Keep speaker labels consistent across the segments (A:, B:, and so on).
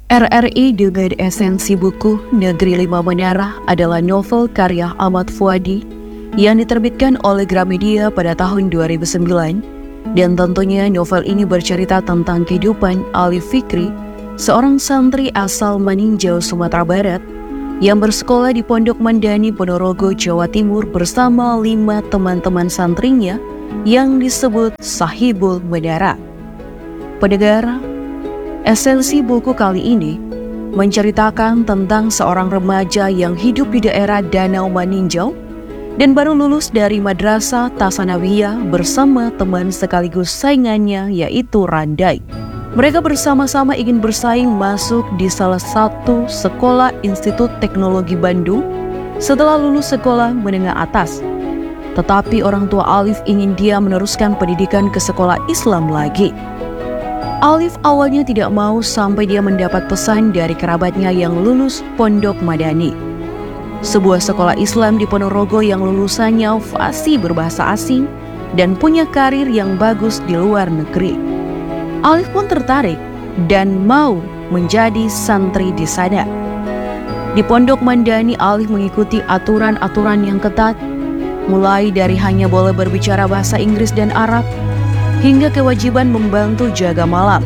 A: RRI dengan esensi buku Negeri Lima Menara adalah novel karya Ahmad Fuadi yang diterbitkan oleh Gramedia pada tahun 2009, dan tentunya novel ini bercerita tentang kehidupan Alif Fikri, seorang santri asal Maninjau, Sumatera Barat yang bersekolah di Pondok Mandani, Ponorogo, Jawa Timur bersama 5 teman-teman santrinya yang disebut Sahibul Menara. Pendengar, esensi buku kali ini menceritakan tentang seorang remaja yang hidup di daerah Danau Maninjau dan baru lulus dari Madrasah Tasanawiyah bersama teman sekaligus saingannya yaitu Randai. Mereka bersama-sama ingin bersaing masuk di salah satu sekolah Institut Teknologi Bandung setelah lulus sekolah menengah atas. Tetapi orang tua Alif ingin dia meneruskan pendidikan ke sekolah Islam lagi. Alif awalnya tidak mau sampai dia mendapat pesan dari kerabatnya yang lulus Pondok Madani, sebuah sekolah Islam di Ponorogo yang lulusannya fasih berbahasa asing dan punya karir yang bagus di luar negeri. Alif pun tertarik dan mau menjadi santri di sana. Di Pondok Mandani, Alif mengikuti aturan-aturan yang ketat, mulai dari hanya boleh berbicara bahasa Inggris dan Arab, hingga kewajiban membantu jaga malam.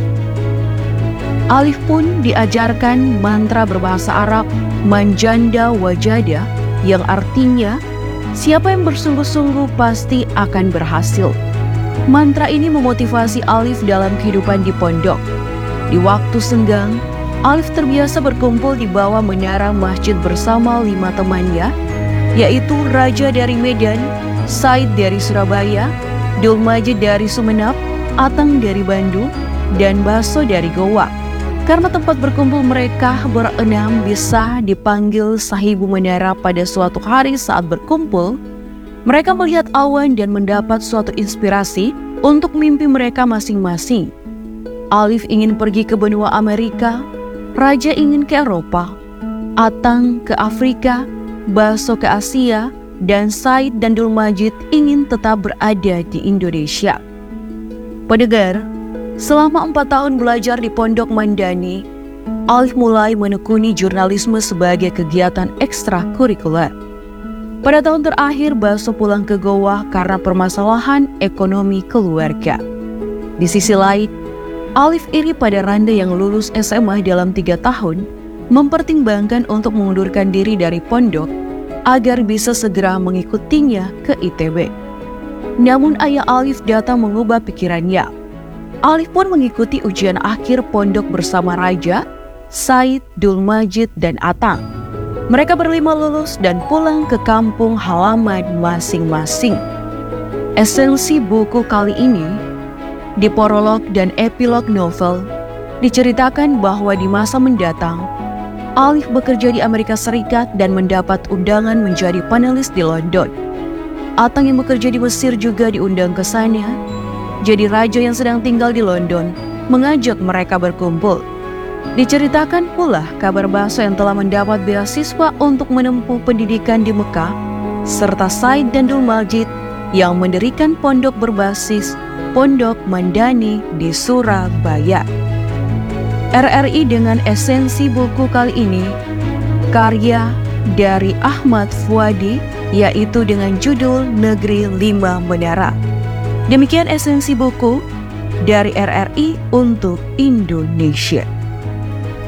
A: Alif pun diajarkan mantra berbahasa Arab Manjanda Wajada, yang artinya siapa yang bersungguh-sungguh pasti akan berhasil. Mantra ini memotivasi Alif dalam kehidupan di pondok. Di waktu senggang, Alif terbiasa berkumpul di bawah menara masjid bersama 5 temannya, yaitu Raja dari Medan, Said dari Surabaya, Dul Majid dari Sumenep, Atang dari Bandung, dan Baso dari Goa. Karena tempat berkumpul mereka berenam bisa dipanggil Sahibu Menara. Pada suatu hari saat berkumpul, mereka melihat awan dan mendapat suatu inspirasi untuk mimpi mereka masing-masing. Alif ingin pergi ke benua Amerika, Raja ingin ke Eropa, Atang ke Afrika, Baso ke Asia, dan Said dan Dul Majid ingin tetap berada di Indonesia. Pendengar, selama 4 tahun belajar di Pondok Mandani, Alif mulai menekuni jurnalisme sebagai kegiatan ekstrakurikuler. Pada tahun terakhir, Baso pulang ke Goa karena permasalahan ekonomi keluarga. Di sisi lain, Alif iri pada Randai yang lulus SMA dalam 3 tahun, mempertimbangkan untuk mengundurkan diri dari pondok agar bisa segera mengikutinya ke ITB. Namun ayah Alif datang mengubah pikirannya. Alif pun mengikuti ujian akhir pondok bersama Raja, Said, Dul Majid, dan Atang. Mereka berlima lulus dan pulang ke kampung halaman masing-masing. Esensi buku kali ini, di prolog dan epilog novel, diceritakan bahwa di masa mendatang, Alif bekerja di Amerika Serikat dan mendapat undangan menjadi panelis di London. Atang yang bekerja di Mesir juga diundang ke sana. Jadi Raja yang sedang tinggal di London mengajak mereka berkumpul. Diceritakan pula kabar Baso yang telah mendapat beasiswa untuk menempuh pendidikan di Mekah, serta Said dan Dul Majid yang mendirikan pondok berbasis Pondok Mandani di Surabaya. RRI dengan esensi buku kali ini, karya dari Ahmad Fuadi, yaitu dengan judul Negeri Lima Menara. Demikian esensi buku dari RRI untuk Indonesia.